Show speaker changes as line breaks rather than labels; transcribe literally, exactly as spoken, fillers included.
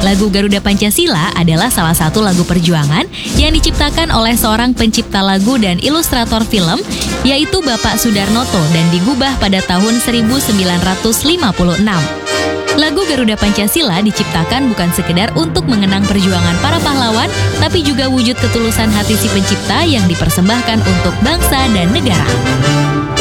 Lagu Garuda Pancasila adalah salah satu lagu perjuangan yang diciptakan oleh seorang pencipta lagu dan ilustrator film, yaitu Bapak Soedarnoto, dan digubah pada tahun seribu sembilan ratus lima puluh enam. Lagu Garuda Pancasila diciptakan bukan sekedar untuk mengenang perjuangan para pahlawan, tapi juga wujud ketulusan hati si pencipta yang dipersembahkan untuk bangsa dan negara.